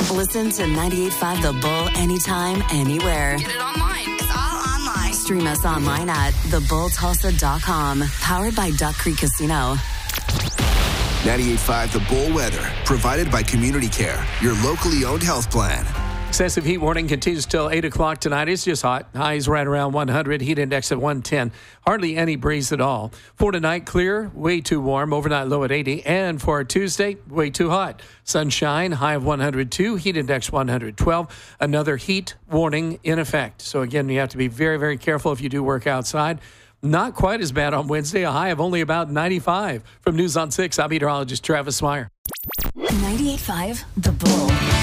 Listen to 98.5 The Bull anytime, anywhere. Get it online. It's all online. Stream us online at thebulltulsa.com. Powered by Duck Creek Casino. 98.5 The Bull weather, provided by Community Care, your locally owned health plan. Excessive heat warning continues till 8 o'clock tonight. It's just hot. Highs right around 100. Heat index at 110. Hardly any breeze at all. For tonight, clear, way too warm. Overnight low at 80. And for Tuesday, way too hot. Sunshine, high of 102. Heat index 112. Another heat warning in effect. So again, you have to be very, very careful if you do work outside. Not quite as bad on Wednesday. A high of only about 95. From News on 6, I'm meteorologist Travis Meyer. 98.5 The Bull.